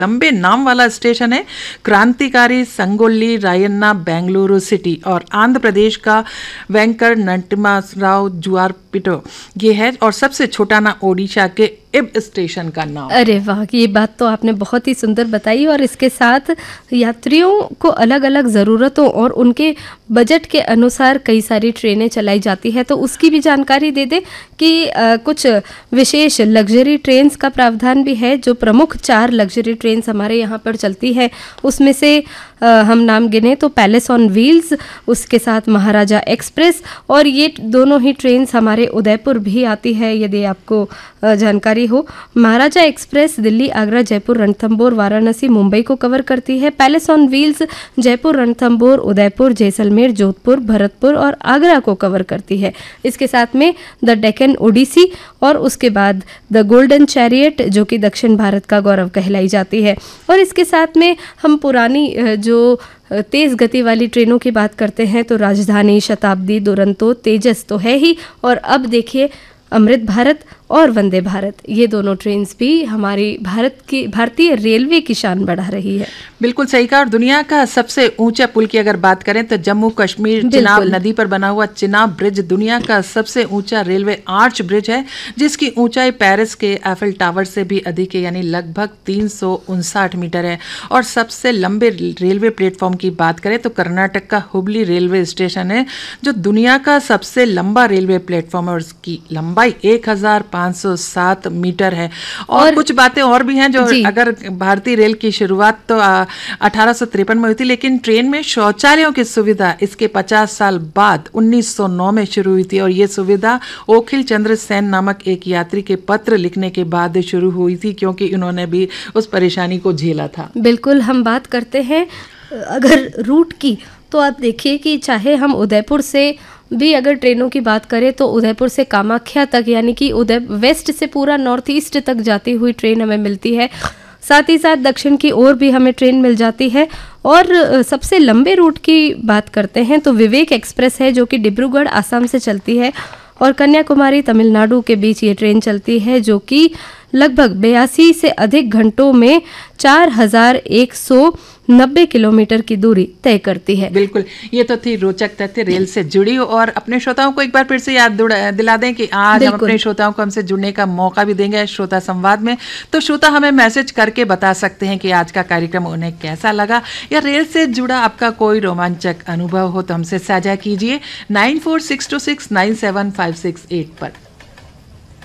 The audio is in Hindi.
लंबे नाम वाला स्टेशन है क्रांतिकारी संगोल्ली रायन्ना बेंगलुरु सिटी, और आंध्र प्रदेश का वेंकर नरसिम्हा जुआरपेट ये है, और सबसे छोटा ना ओडिशा के इब स्टेशन का नाम। अरे वाह, ये बात तो आपने बहुत ही सुंदर बताई। और इसके साथ यात्रियों को अलग अलग ज़रूरतों और उनके बजट के अनुसार कई सारी ट्रेनें चलाई जाती है, तो उसकी भी जानकारी दे दे कि कुछ विशेष लग्जरी ट्रेन्स का प्रावधान भी है। जो प्रमुख 4 लग्जरी ट्रेन्स हमारे यहाँ पर चलती है उसमें से हम नाम गिने तो पैलेस ऑन व्हील्स, उसके साथ महाराजा एक्सप्रेस, और ये दोनों ही ट्रेन्स हमारे उदयपुर भी आती है यदि आपको जानकारी हो। महाराजा एक्सप्रेस दिल्ली, आगरा, जयपुर, रणथंबोर, वाराणसी, मुंबई को कवर करती है। Palace on wheels Jaipur, Ranthambore, Udaipur, Jaisalmer, Jodhpur, Bharatpur और आगरा को कवर करती है। इसके साथ में द डेक्कन ओडिसी और उसके बाद द गोल्डन चैरियट जो कि दक्षिण भारत का गौरव कहलाई जाती है। और इसके साथ में हम पुरानी जो तेज़ गति वाली ट्रेनों की बात करते हैं तो राजधानी, शताब्दी, दुरंतो, तेजस तो है ही, और अब देखिए अमृत भारत और वंदे भारत, ये दोनों ट्रेन्स भी हमारी भारतीय रेलवे की शान बढ़ा रही है। बिल्कुल सही कहा। और दुनिया का सबसे ऊंचा पुल की अगर बात करें तो जम्मू कश्मीर चिनाब नदी पर बना हुआ चिनाब ब्रिज दुनिया का सबसे ऊंचा रेलवे आर्च ब्रिज है, जिसकी ऊंचाई पेरिस के एफिल टावर से भी अधिक है, यानी लगभग 359 मीटर है। और सबसे लंबे रेलवे प्लेटफॉर्म की बात करें तो कर्नाटक का हुबली रेलवे स्टेशन है, जो दुनिया का सबसे लंबा रेलवे प्लेटफॉर्म है और उसकी लंबाई 1507 मीटर है। और कुछ बातें और भी हैं जो अगर भारतीय रेल की शुरुआत तो 1853 में हुई थी, लेकिन ट्रेन में शौचालयों की सुविधा इसके 50 साल बाद 1909 में शुरू हुई थी। और ये सुविधा ओखिल चंद्र सेन नामक एक यात्री के पत्र लिखने के बाद शुरू हुई थी, क्योंकि इन्होंने भी उस परेशानी को झेला था। बिल्कुल, हम बात करते हैं अगर रूट की, तो आप देखिए कि चाहे हम उदयपुर से भी अगर ट्रेनों की बात करें तो उदयपुर से कामाख्या तक, यानी कि वेस्ट से पूरा नॉर्थ ईस्ट तक जाती हुई ट्रेन हमें मिलती है। साथ ही साथ दक्षिण की ओर भी हमें ट्रेन मिल जाती है। और सबसे लंबे रूट की बात करते हैं तो विवेक एक्सप्रेस है, जो कि डिब्रूगढ़ आसाम से चलती है, और कन्याकुमारी तमिलनाडु के बीच ये ट्रेन चलती है, जो कि लगभग 82 से अधिक घंटों में 4190 किलोमीटर की दूरी तय करती है। बिल्कुल, ये तो थी रोचक तथ्य रेल से जुड़ी। और अपने श्रोताओं को एक बार फिर से याद दिला दें कि आज हम अपने श्रोताओं को हमसे जुड़ने का मौका भी देंगे श्रोता संवाद में। तो श्रोता हमें मैसेज करके बता सकते हैं कि आज का कार्यक्रम उन्हें कैसा लगा, या रेल से जुड़ा आपका कोई रोमांचक अनुभव हो तो हमसे साझा कीजिए 9462697568 पर।